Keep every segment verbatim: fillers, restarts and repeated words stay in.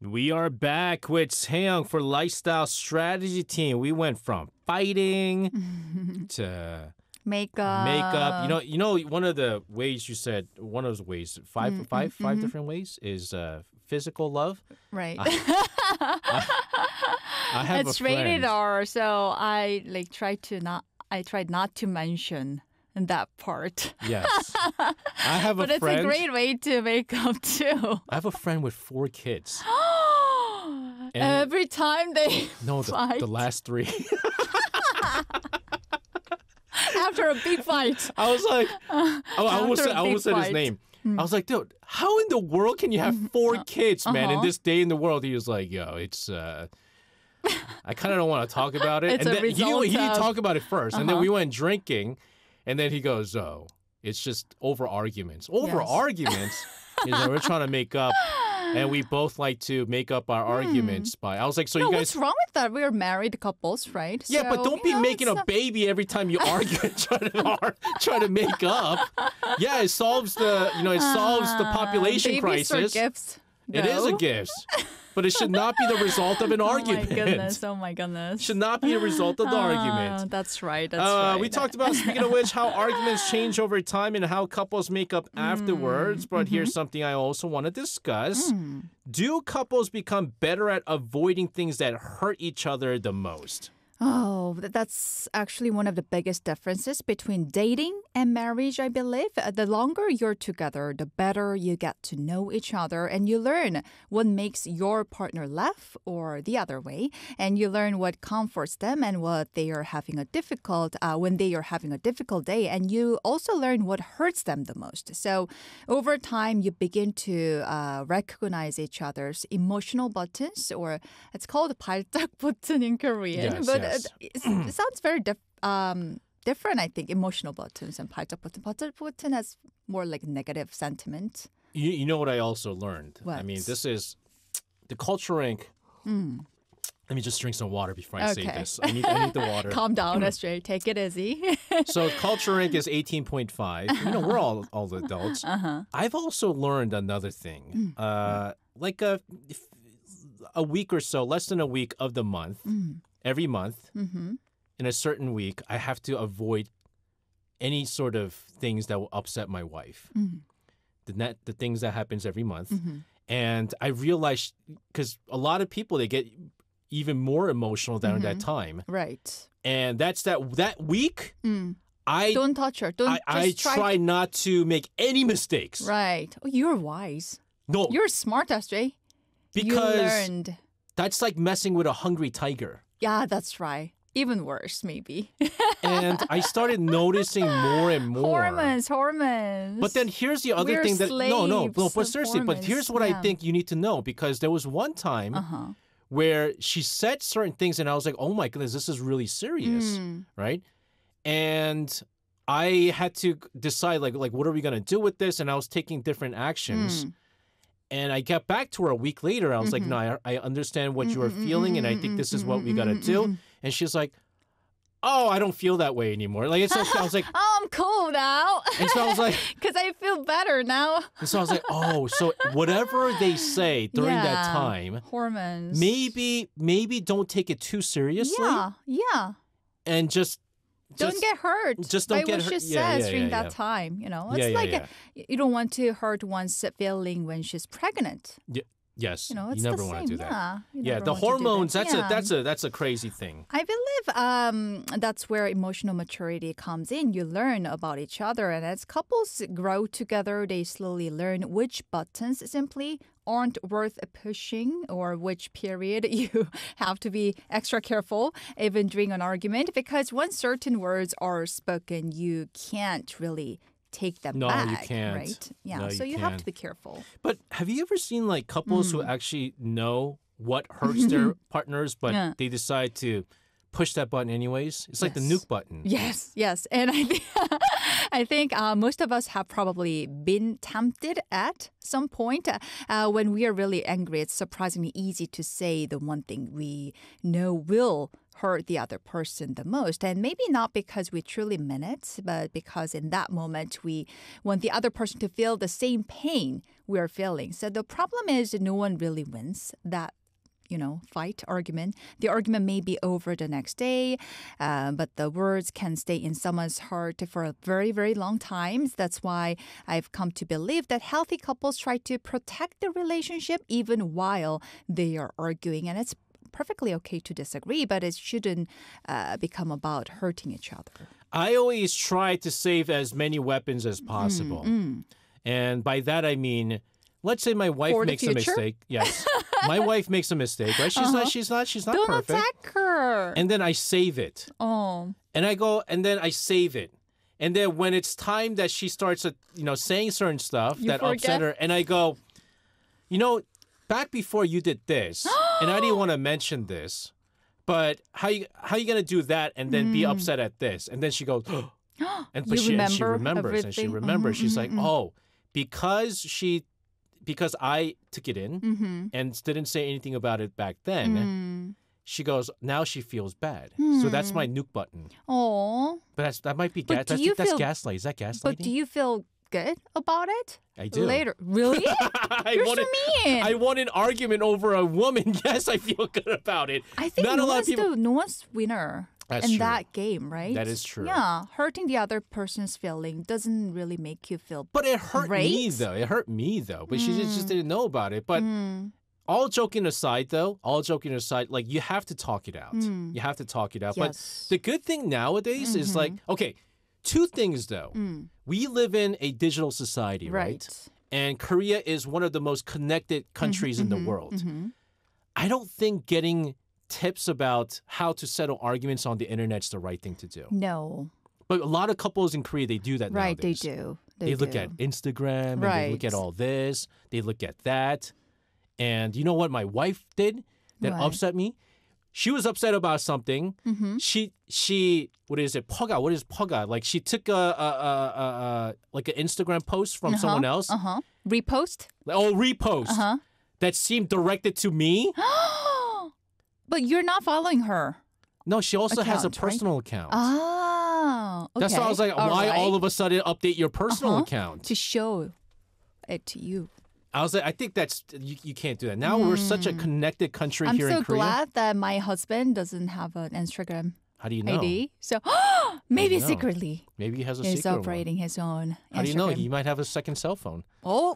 We are back with Taeyong for Lifestyle Strategy Team. We went from fighting to Makeup. makeup. You know, you know, one of the ways you said, one of those ways, five, Mm, five, mm, five mhm. different ways is uh, physical love. Right. I, I have it's a friend. rated R, so I like try to not. I tried not to mention that part. Yes, I have a But it's friend. a great way to make up too. I have a friend with four kids. And- Every time they No, the, fight the last three. after a big fight. I was like, oh, I almost After said, a I almost big said his fight. name. I was like, dude, how in the world can you have four kids, man? In uh-huh. this day in the world, he was like, yo, it's. Uh, I kind of don't want to talk about it. It's and a then he, result he didn't of- talk about it 1st and then Uh-huh. we went drinking, and then he goes, oh, it's just over arguments. Over Yes. arguments is that we're trying to make up, and we both like to make up our arguments by. I was like, so No, you what's guys. wrong with that? We're married couples, right? Yeah, but So, don't you be know, making it's a not- baby every time you argue and try to ar- try to make up. Yeah, it solves the you know it solves the population Uh, babies crisis. Are gifts. It is a No? gift, but it should not be the result of an argument. Oh my goodness! Oh my goodness! Should not be a result of the Ah, argument. That's right. That's Uh, right. we talked about, speaking of which, how arguments change over time and how couples make up afterwards. But here's something I also want to discuss. Do couples become better at avoiding things that hurt each other the most? Oh, th- that's actually one of the biggest differences between dating and marriage, I believe. Uh, The longer you're together, the better you get to know each other and you learn what makes your partner laugh or the other way. And you learn what comforts them and what they are having a difficult, uh, when they are having a difficult day. And you also learn what hurts them the most. So over time, you begin to uh, recognize each other's emotional buttons, or it's called 발작 버튼 in Korean. Yes, but yes. it, it's- it sounds very diff- um, different, I think. Emotional buttons and 발작 버튼. 발작 버튼 has more like negative sentiment. You, you know what I also learned? I What? mean, this is the Culture Inc. Let me just drink some water before I say Okay. this. I need, I need the water. Calm down, Esther. Take it easy. So Culture Inc is eighteen point five. You know, we're all all adults. Uh-huh. I've also learned another thing. Uh, like a if- a week or so, less than a week of the month, every month, in a certain week, I have to avoid any sort of things that will upset my wife. The net, the things that happens every month, and I realized because a lot of people they get even more emotional during that time, Right. and that's that that week. I Don't touch her. Don't I, I just try. try not to make any mistakes. Right. Oh, you're wise. No, You're smart, Esther. You because learned. that's like messing with a hungry tiger. Yeah, that's right. Even worse, maybe. And I started noticing more and more. Hormones, hormones. But then here's the other We're thing that no, no, no. slaves But of seriously, but hormones. here's what I Yeah. think you need to know because there was one time Uh-huh. where she said certain things, and I was like, "Oh my goodness, this is really serious," Mm. right? And I had to decide, like, like what are we gonna do with this? And I was taking different actions. Mm. And I got back to her a week later. I was like, Mm-hmm. no, I, I understand what you are feeling, and I think this is what we got to do. And she's like, oh, I don't feel that way anymore. Like, it's like, I was like, Oh, I'm cool now. and so I was like, Because I feel better now. and so I was like, oh, so whatever they say during that Yeah. time, Hormones. maybe, maybe don't take it too seriously, Yeah, yeah. and just, Don't just get hurt just don't by get what hurt. she Yeah, says yeah, during yeah, that yeah. time. You know, it's Yeah, yeah, like yeah. A, you don't want to hurt one's feeling when she's pregnant. y- yes, You know, it's never the want same. to do that. Yeah, you Yeah, never the want to do that. hormones. That's Yeah. a that's a that's a crazy thing. I believe um, that's where emotional maturity comes in. You learn about each other, and as couples grow together, they slowly learn which buttons simply aren't worth pushing or which period you have to be extra careful even during an argument because once certain words are spoken, you can't really take them No, back. you can't. Right? Yeah. No, so you you have can't. to be careful. But have you ever seen like couples who actually know what hurts their partners, but Yeah. they decide to push that button anyways? It's like the Yes. nuke button. Yes, yes. And I think I think uh, most of us have probably been tempted at some point. Uh, when we are really angry, it's surprisingly easy to say the one thing we know will hurt the other person the most. And maybe not because we truly mean it, but because in that moment we want the other person to feel the same pain we are feeling. So the problem is no one really wins that, you know, fight, argument. The argument may be over the next day, uh, but the words can stay in someone's heart for a very, very long time. That's why I've come to believe that healthy couples try to protect the relationship even while they are arguing. And it's perfectly okay to disagree, but it shouldn't uh, become about hurting each other. I always try to save as many weapons as possible. Mm, mm. And by that I mean, let's say my wife For the makes a future? mistake. Yes. My wife makes a mistake, right? She's Uh-huh. not she's not she's not Don't perfect. attack her. And then I save it. oh. And I go and then I save it. And then when it's time that she starts, uh, you know, saying certain stuff You that forget? upset her, and I go, you know, back before you did this, and I didn't want to mention this, but how you how you gonna do that and then be upset at this? And then she goes, and but You she, and she remember remembers and she everything? remembers. Mhm, She's mhm, like, mhm. oh, because she, because I took it in Mm-hmm. and didn't say anything about it back then. Mm. She goes, now she feels bad. So that's my nuke button. Oh. But that's that might be But gas. do That's, you that's feel- gaslight. Is that gaslighting? But do you feel good about it? I do. Later. Really? I You're want so it- mean. I won an argument over a woman. Yes, I feel good about it. I think Not no a lot of one's people. the no one's winner That's in true. that game, right? That is true. Yeah, hurting the other person's feeling doesn't really make you feel. But it hurt me Great. though. It hurt me though. But she just, just didn't know about it. But Mm. all joking aside, though, all joking aside, like you have to talk it out. Mm. You have to talk it out. Yes. But the good thing nowadays is like, okay, two things though. Mm. We live in a digital society, right? Right. And Korea is one of the most connected countries in the world. Mhm. I don't think getting tips about how to settle arguments on the internet's the right thing to do. No. But a lot of couples in Korea, they do that Right, nowadays. they do. They, They, look do. at Instagram, and they look Right. at all this, they look at that. And you know what my wife did that What? upset me? She was upset about something. Mhm. She she what is it? Poga. What is poga? Like she took a, a, a, a, a like an Instagram post from someone else. Uh huh. Repost. Oh, repost Uh huh. that seemed directed to me. But you're not following her. No, she also has a Account, right? personal account. Ah. Okay. That's why I was like, why right. all of a sudden update your personal Uh-huh. account? to show it to you? I was like, I think that's you, you can't do that. Now we're such a connected country I'm here so in Korea. glad that my husband doesn't have an Instagram How do you know? I D. So maybe know? secretly Maybe he has a he's secret one. operating his own Instagram. How do you know? He might have a second cell phone. Oh.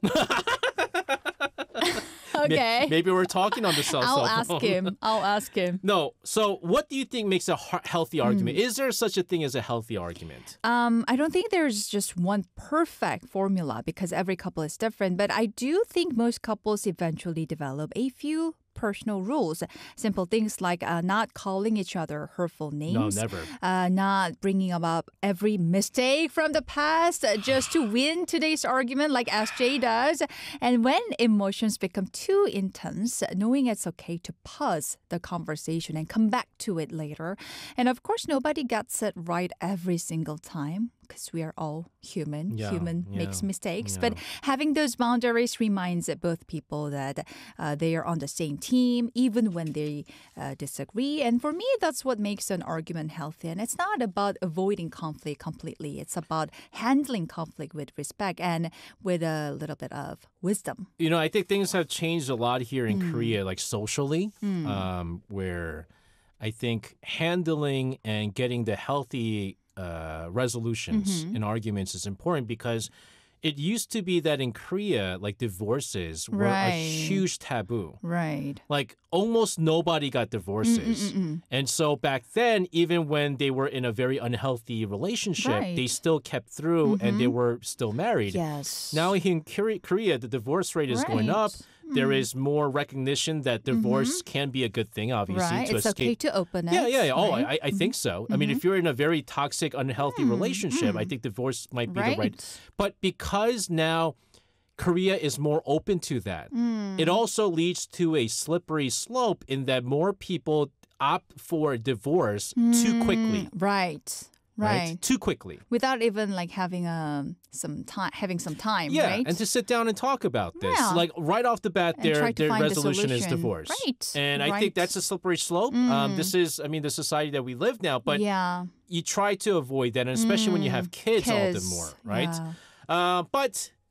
okay. May- Maybe we're talking on the cell, I'll cell ask phone. him. I'll ask him. No. So, what do you think makes a he- healthy Hmm. argument? Is there such a thing as a healthy argument? Um, I don't think there's just one perfect formula because every couple is different, but I do think most couples eventually develop a few personal rules. Simple things like uh, not calling each other hurtful No, names. never. Uh, not bringing up every mistake from the past uh, just to win today's argument like S J does. And when emotions become too intense, knowing it's okay to pause the conversation and come back to it later. And of course, nobody gets it right every single time because we are all human. Yeah, Human yeah, makes mistakes. yeah. But having those boundaries reminds both people that uh, they are on the same team, even when they uh, disagree. And for me, that's what makes an argument healthy. And it's not about avoiding conflict completely. It's about handling conflict with respect and with a little bit of wisdom. You know, I think things have changed a lot here in Hmm. Korea, like socially, um, where I think handling and getting the healthy uh, resolutions Mm-hmm. in arguments is important because it used to be that in Korea, like divorces were a Right. huge taboo. Right. Like almost nobody got divorces. Mm-mm-mm. And so back then, even when they were in a very unhealthy relationship, Right. they still kept through and they were still married. Yes. Now in Kore- Korea, the divorce rate is going Right. up. There is more recognition that divorce can be a good thing, obviously, right. to It's okay escape. to open it. Yeah, yeah, yeah. Oh, right? I, I think so. I mean, if you're in a very toxic, unhealthy relationship, I think divorce might be the right. Right. But because now Korea is more open to that, Hmm. it also leads to a slippery slope in that more people opt for divorce too quickly. Mm, Right. Right. Too quickly. Without even like having um some time, having some time, Yeah, right? and to sit down and talk about this. Yeah. Like right off the bat, And their try to their find a resolution is solution. divorce. Right, And I right. think that's a slippery slope. Um, this is, I mean, the society that we live now. But yeah, you try to avoid that, and especially when you have kids, all the Kids, more, right? yeah. Uh, but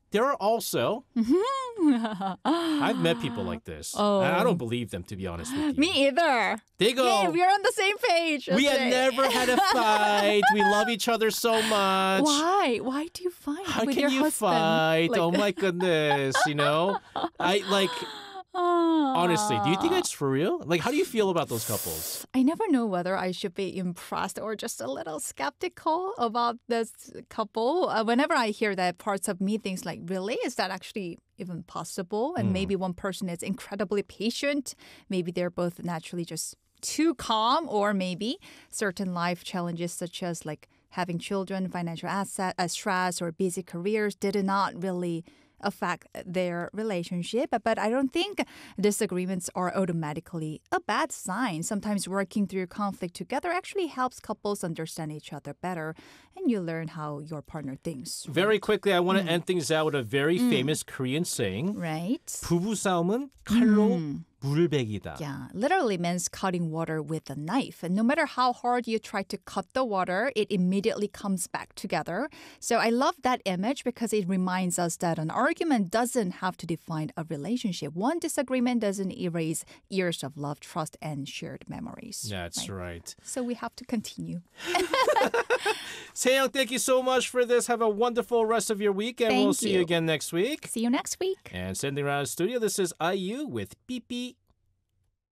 there are also, I've met people like this. Oh. And I don't believe them, to be honest with you. Me either. They go, Yeah, we're on the same page. we have Okay. never had a fight. We love each other so much. Why? Why do you fight How with can your you husband? fight? Like- Oh my goodness, you know? I like honestly, do you think it's for real? Like how do you feel about those couples? I never know whether I should be impressed or just a little skeptical about this couple. Uh, whenever I hear that, parts of me thinks like, really? Is that actually even possible? And maybe one person is incredibly patient. Maybe they're both naturally just too calm, or maybe certain life challenges such as like having children, financial asset, uh, stress, or busy careers did not really affect their relationship. But I don't think disagreements are automatically a bad sign. Sometimes working through conflict together actually helps couples understand each other better, and you learn how your partner thinks. Very quickly, I want to end things out with a very famous Korean saying. Right? 부부싸움은 칼로 물베기다. Yeah, literally means cutting water with a knife. And no matter how hard you try to cut the water, it immediately comes back together. So I love that image because it reminds us that an argument doesn't have to define a relationship. One disagreement doesn't erase years of love, trust, and shared memories. That's right. So we have to continue. Seyoung, thank you so much for this. Have a wonderful rest of your week, and we'll Thank see you you. again next week. See you next week. And sending around the studio, this is I U with Beep Beep.